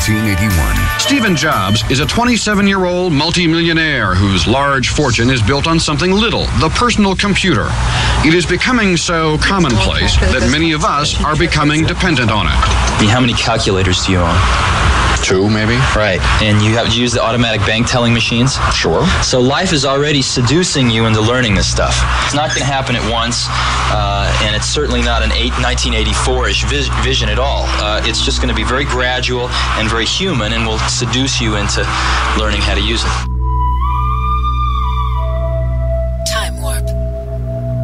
1981. Stephen Jobs is a 27-year-old multimillionaire whose large fortune is built on something little, the personal computer. It is becoming so commonplace that many of us are becoming dependent on it. How many calculators do you own? 2, maybe? Right. And you use the automatic bank telling machines? Sure. So life is already seducing you into learning this stuff. It's not going to happen at once, and it's certainly not an 1984-ish vision at all. It's just going to be very gradual and very human, and will seduce you into learning how to use it.